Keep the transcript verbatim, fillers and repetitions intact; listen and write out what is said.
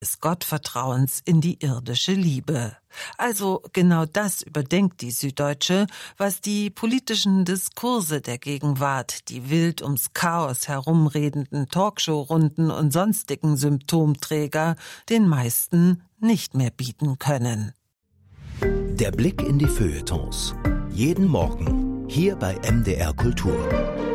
des Gottvertrauens in die irdische Liebe. Also genau das überdenkt die Süddeutsche, was die politischen Diskurse der Gegenwart, die wild ums Chaos herumredenden Talkshow-Runden und sonstigen Symptomträger den meisten nicht mehr bieten können. Der Blick in die Feuilletons. Jeden Morgen hier bei M D R Kultur.